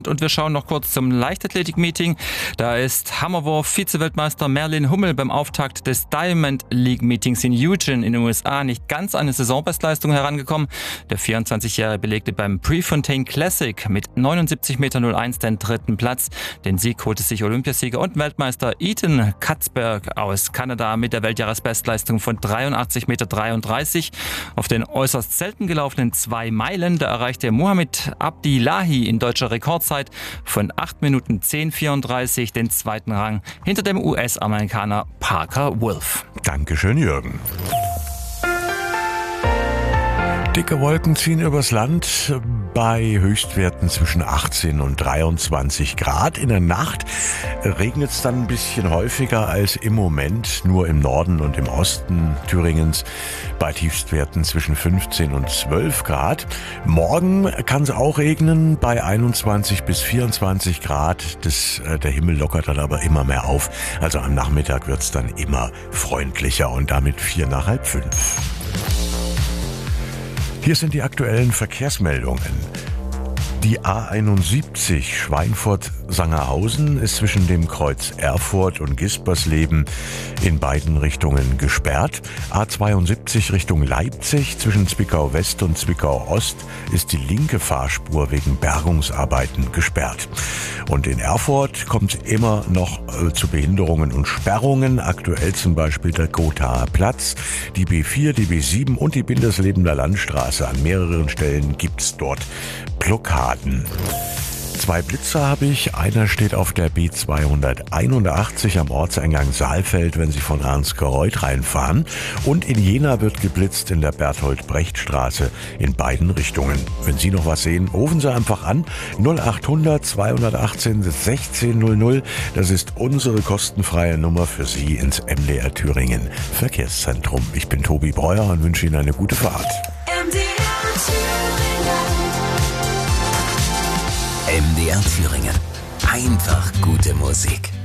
Und wir schauen noch kurz zum Leichtathletik-Meeting. Da ist Hammerwurf-Vize-Weltmeister Merlin Hummel beim Auftakt des Diamond League-Meetings in Eugene in den USA nicht ganz an eine Saisonbestleistung herangekommen. Der 24-Jährige belegte beim Prefontaine Classic mit 79,01 Meter den dritten Platz. Den Sieg holte sich Olympiasieger und Weltmeister Ethan Katzberg aus Kanada mit der Weltjahresbestleistung von 83,33 Meter. Auf den äußerst selten gelaufenen 2 Meilen, da erreichte Mohamed Abdillahi in deutscher Rekordzeit von 8 Minuten 10,34 den zweiten Rang hinter dem US-Amerikaner Parker Wolf. Dankeschön, Jürgen. Dicke Wolken ziehen übers Land bei Höchstwerten zwischen 18 und 23 Grad. In der Nacht regnet es dann ein bisschen häufiger als im Moment, nur im Norden und im Osten Thüringens bei Tiefstwerten zwischen 15 und 12 Grad. Morgen kann es auch regnen bei 21 bis 24 Grad. Der Himmel lockert dann aber immer mehr auf. Also am Nachmittag wird es dann immer freundlicher und damit 4 nach halb 5. Hier sind die aktuellen Verkehrsmeldungen. Die A71 Schweinfurt-Sangerhausen ist zwischen dem Kreuz Erfurt und Gispersleben in beiden Richtungen gesperrt. A72 Richtung Leipzig zwischen Zwickau West und Zwickau Ost ist die linke Fahrspur wegen Bergungsarbeiten gesperrt. Und in Erfurt kommt es immer noch zu Behinderungen und Sperrungen. Aktuell zum Beispiel der Gothaer Platz, die B4, die B7 und die Binderslebener Landstraße. An mehreren Stellen gibt es dort Blockaden. 2 Blitzer habe ich. Einer steht auf der B281 am Ortseingang Saalfeld, wenn Sie von Ernstgereuth reinfahren. Und in Jena wird geblitzt in der Berthold-Brecht-Straße in beiden Richtungen. Wenn Sie noch was sehen, rufen Sie einfach an. 0800 218 1600. Das ist unsere kostenfreie Nummer für Sie ins MDR Thüringen Verkehrszentrum. Ich bin Tobi Breuer und wünsche Ihnen eine gute Fahrt. MDR Thüringen. Einfach gute Musik.